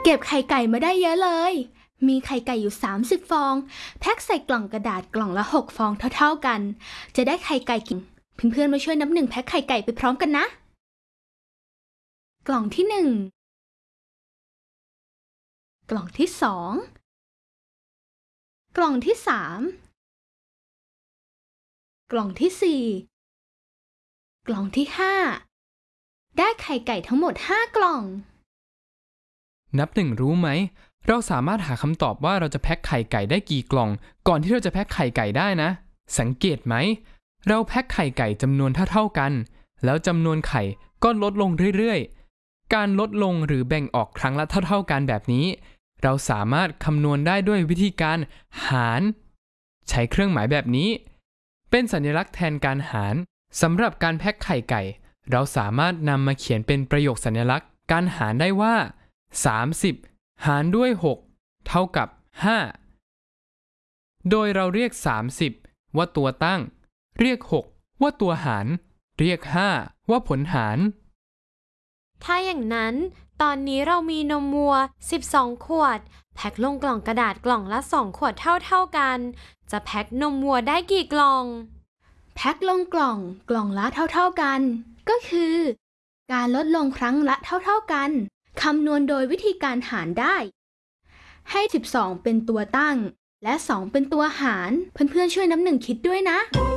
เก็บไข่ไก่มาได้เยอะเลย มีไข่ไก่อยู่30ฟองแพ็คใส่กล่องกระดาษกล่องละ6ฟองเท่าๆกันจะได้ไข่ไก่กินเพื่อนๆมาช่วยนับ1แพ็คไข่ไก่ไปพร้อมกันนะกล่องที่1กล่องที่2กล่องที่3กล่องที่4กล่องที่5ได้ไข่ไก่ทั้งหมด5กล่องนับ1รู้ไหมเราสามารถหาคำตอบว่าเราจะแพ็คไข่ไก่ได้กี่กล่องก่อนที่เราจะแพ็คไข่ไก่ได้นะสังเกตไหมเราแพ็คไข่ไก่จำนวนเท่ากันแล้วจำนวนไข่ก็ลดลงเรื่อยๆการลดลงหรือแบ่งออกครั้งละเท่ากันแบบนี้เราสามารถคำนวณได้ด้วยวิธีการหารใช้เครื่องหมายแบบนี้เป็นสัญลักษณ์แทนการหารสำหรับการแพ็คไข่ไก่เราสามารถนำมาเขียนเป็นประโยคสัญลักษณ์การหารได้ว่า30หารด้วย6เท่ากับ5โดยเราเรียก30ว่าตัวตั้งเรียก6ว่าตัวหารเรียก5ว่าผลหารถ้าอย่างนั้นตอนนี้เรามีนมวัว12ขวดแพ็คลงกล่องกระดาษกล่องละ2ขวดเท่ากันจะแพ็คนมวัวได้กี่กล่องแพ็คลงกล่องละเท่ากันก็คือการลดลงครั้งละเท่ากันคำนวณโดยวิธีการหารได้ให้12เป็นตัวตั้งและ2เป็นตัวหารเพื่อนๆช่วยนับ1คิดด้วยนะ